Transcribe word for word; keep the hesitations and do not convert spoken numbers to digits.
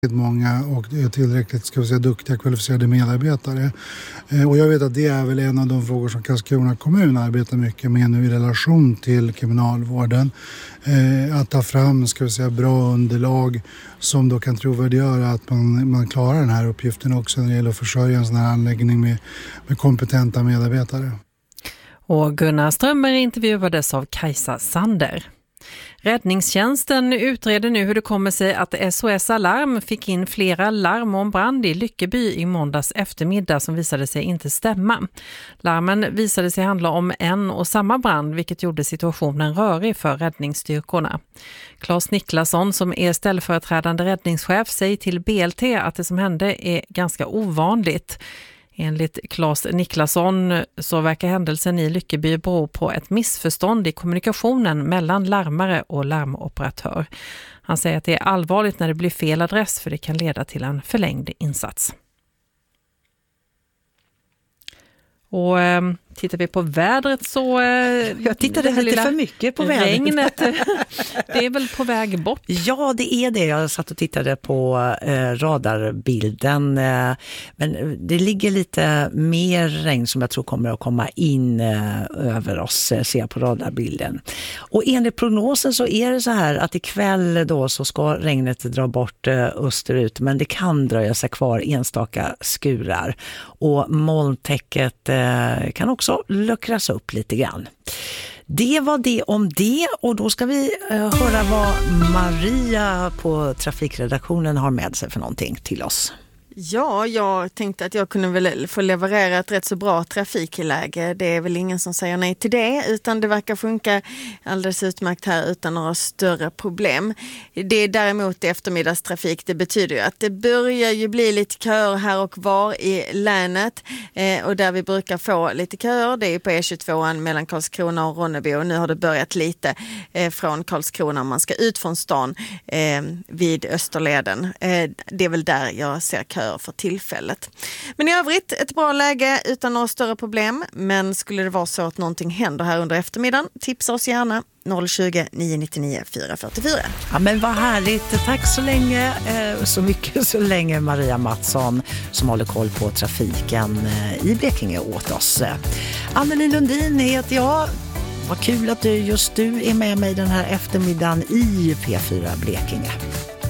många och tillräckligt, ska vi säga, duktiga kvalificerade medarbetare. Och jag vet att det är väl en av de frågor som Karlskrona kommun arbetar mycket med nu i relation till kriminalvården. Att ta fram, ska vi säga, bra underlag som då kan trovärdiggöra att man, man klarar den här uppgiften också när det gäller att försörja en sån här anläggning med, med kompetenta medarbetare. Och Gunnar Strömmer intervjuades av Kajsa Sander. Räddningstjänsten utreder nu hur det kommer sig att S O S Alarm fick in flera larm om brand i Lyckeby i måndags eftermiddag som visade sig inte stämma. Larmen visade sig handla om en och samma brand, vilket gjorde situationen rörig för räddningsstyrkorna. Claes Niklasson, som är ställföreträdande räddningschef, säger till B L T att det som hände är ganska ovanligt. Enligt Claes Niklasson så verkar händelsen i Lyckeby bero på ett missförstånd i kommunikationen mellan larmare och larmoperatör. Han säger att det är allvarligt när det blir fel adress, för det kan leda till en förlängd insats. Och eh, tittar vi på vädret så... Eh, jag tittade lite för mycket på vädret. Regnet, det är väl på väg bort? Ja, det är det. Jag satt och tittade på eh, radarbilden. Eh, men det ligger lite mer regn som jag tror kommer att komma in eh, över oss, eh, ser jag på radarbilden. Och enligt prognosen så är det så här att ikväll då så ska regnet dra bort eh, österut. Men det kan dröja sig kvar enstaka skurar. Och molntäcket eh, kan också också luckras upp lite grann. Det var det om det, och då ska vi uh, höra vad Maria på trafikredaktionen har med sig för någonting till oss. Ja, jag tänkte att jag kunde väl få leverera ett rätt så bra trafikläge. Det är väl ingen som säger nej till det, utan det verkar funka alldeles utmärkt här utan några större problem. Det är däremot eftermiddagstrafik. Det betyder ju att det börjar ju bli lite köer här och var i länet, eh, och där vi brukar få lite köer, det är på E tjugotvå mellan Karlskrona och Ronneby, och nu har det börjat lite eh, från Karlskrona om man ska ut från stan eh, vid Österleden. Eh, det är väl där jag ser köer för tillfället. Men i övrigt ett bra läge utan några större problem. Men skulle det vara så att någonting händer här under eftermiddagen, tipsa oss gärna noll tjugo, nio nittionio, fyra fyrtiofyra. Ja, men vad härligt. Tack så länge, så mycket så länge, Maria Mattsson, som håller koll på trafiken i Blekinge åt oss. Anneli Lundin heter jag. Vad kul att du, just du är med mig den här eftermiddagen i P fyra Blekinge.